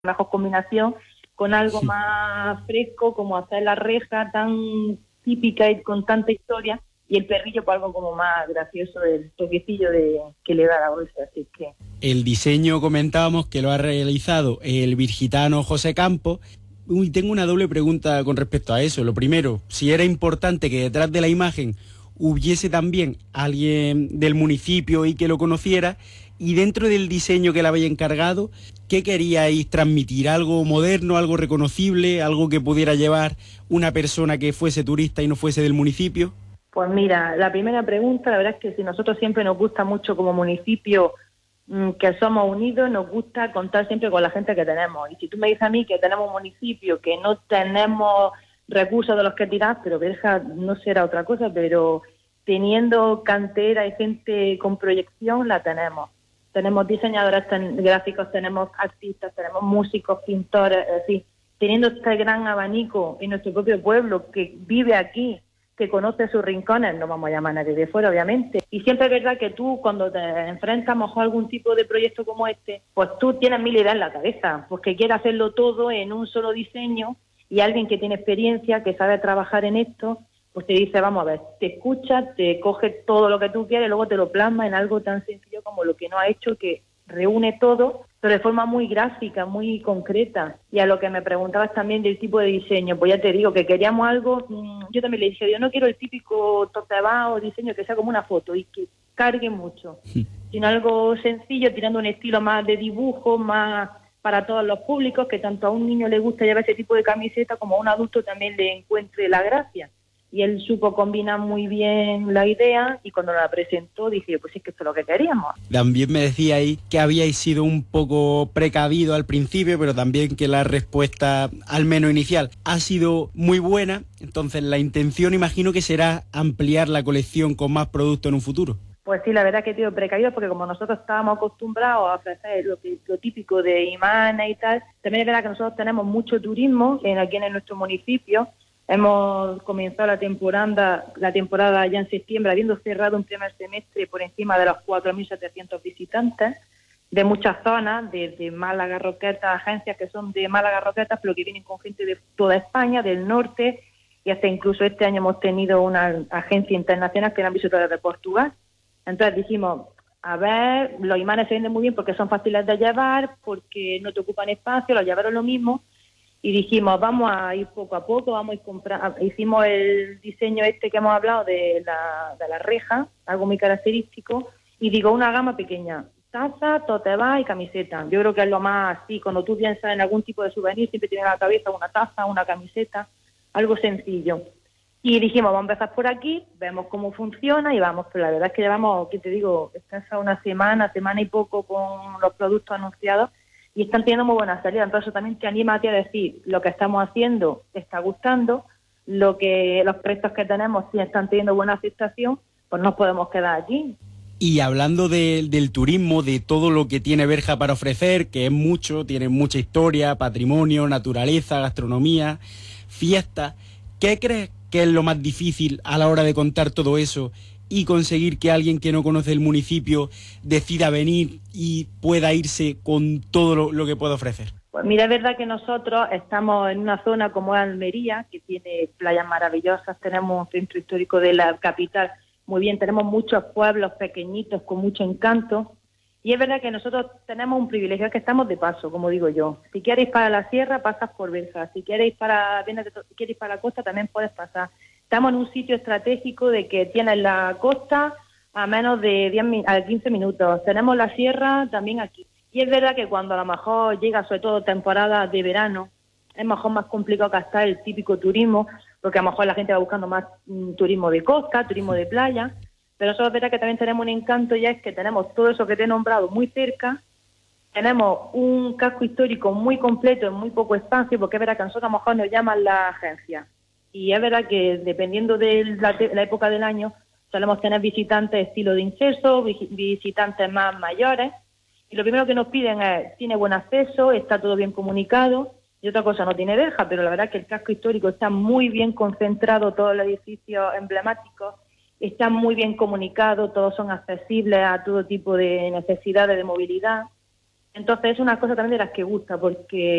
mejor combinación con algo más fresco, como hacer la reja tan típica y con tanta historia, y el perrillo por algo como más gracioso, el toquecillo que le da la bolsa. Así que el diseño comentábamos que lo ha realizado el virgitano José Campos. Tengo una doble pregunta con respecto a eso. Lo primero, si era importante que detrás de la imagen hubiese también alguien del municipio y que lo conociera, y dentro del diseño que le habéis encargado, ¿qué queríais transmitir? ¿Algo moderno, algo reconocible, algo que pudiera llevar una persona que fuese turista y no fuese del municipio? Pues mira, la primera pregunta, la verdad es que si nosotros siempre nos gusta mucho como municipio que somos unidos, nos gusta contar siempre con la gente que tenemos. Y si tú me dices a mí que tenemos un municipio, que no tenemos recursos de los que tirar, pero Berja no será otra cosa, pero teniendo cantera y gente con proyección, la tenemos. Tenemos diseñadores gráficos, tenemos artistas, tenemos músicos, pintores, es decir, teniendo este gran abanico en nuestro propio pueblo que vive aquí, que conoce sus rincones, no vamos a llamar a nadie de fuera, obviamente. Y siempre es verdad que tú, cuando te enfrentas a algún tipo de proyecto como este, pues tú tienes mil ideas en la cabeza, porque quieres hacerlo todo en un solo diseño, y alguien que tiene experiencia, que sabe trabajar en esto, pues te dice, vamos a ver, te escucha, te coge todo lo que tú quieres, y luego te lo plasma en algo tan sencillo como lo que no ha hecho, que reúne todo, pero de forma muy gráfica, muy concreta. Y a lo que me preguntabas también del tipo de diseño, pues ya te digo que queríamos algo, yo también le dije, yo no quiero el típico totebao o diseño que sea como una foto y que cargue mucho, sino algo sencillo, tirando un estilo más de dibujo, más para todos los públicos, que tanto a un niño le gusta llevar ese tipo de camiseta como a un adulto también le encuentre la gracia. Y él supo combinar muy bien la idea, y cuando la presentó dije, pues es que esto es lo que queríamos. También me decíais que habíais sido un poco precavido al principio, pero también que la respuesta, al menos inicial, ha sido muy buena. Entonces la intención, imagino que será ampliar la colección con más productos en un futuro. Pues sí, la verdad que he sido precavido, porque como nosotros estábamos acostumbrados a ofrecer lo típico de imanes y tal, también es verdad que nosotros tenemos mucho turismo aquí en nuestro municipio. Hemos comenzado la temporada ya en septiembre, habiendo cerrado un primer semestre por encima de los 4.700 visitantes de muchas zonas, desde Málaga, Roquetas, agencias que son de Málaga, Roquetas, pero que vienen con gente de toda España, del norte, y hasta incluso este año hemos tenido una agencia internacional que eran visitadores de Portugal. Entonces dijimos, a ver, los imanes se venden muy bien porque son fáciles de llevar, porque no te ocupan espacio, los llaveros lo mismo. Y dijimos, vamos a ir poco a poco, vamos a ir comprando. Hicimos el diseño este que hemos hablado de la reja, algo muy característico, y digo, una gama pequeña, taza, totebá y camiseta. Yo creo que es lo más así, cuando tú piensas en algún tipo de souvenir, siempre tienes en la cabeza una taza, una camiseta, algo sencillo. Y dijimos, vamos a empezar por aquí, vemos cómo funciona y vamos. Pero la verdad es que llevamos, ¿qué te digo?, escasa una semana y poco con los productos anunciados, y están teniendo muy buena salida. Entonces eso también te anima a ti a decir, lo que estamos haciendo te está gustando, los proyectos que tenemos sí están teniendo buena aceptación, pues nos podemos quedar aquí. Y hablando del turismo, de todo lo que tiene Berja para ofrecer, que es mucho, tiene mucha historia, patrimonio, naturaleza, gastronomía, fiesta, ¿qué crees que es lo más difícil a la hora de contar todo eso y conseguir que alguien que no conoce el municipio decida venir y pueda irse con todo lo que puede ofrecer? Pues mira, es verdad que nosotros estamos en una zona como Almería, que tiene playas maravillosas, tenemos un centro histórico de la capital muy bien, tenemos muchos pueblos pequeñitos con mucho encanto, y es verdad que nosotros tenemos un privilegio, que estamos de paso, como digo yo. Si quieres ir para la sierra, pasas por Berja. Si quieres ir para la costa, también puedes pasar. Estamos en un sitio estratégico de que tienes la costa a menos de 15 minutos. Tenemos la sierra también aquí. Y es verdad que cuando a lo mejor llega, sobre todo temporada de verano, es mejor más complicado captar el típico turismo, porque a lo mejor la gente va buscando más turismo de costa, turismo de playa. Pero eso es verdad que también tenemos un encanto, ya es que tenemos todo eso que te he nombrado muy cerca. Tenemos un casco histórico muy completo en muy poco espacio, porque es verdad que a nosotros a lo mejor nos llaman la agencia. Y es verdad que dependiendo de la época del año, solemos tener visitantes estilo de inserso, visitantes más mayores. Y lo primero que nos piden es, tiene buen acceso, está todo bien comunicado. Y otra cosa, no tiene verja, pero la verdad es que el casco histórico está muy bien concentrado, todos los edificios emblemáticos están muy bien comunicados, todos son accesibles a todo tipo de necesidades de movilidad. Entonces es una cosa también de las que gusta, porque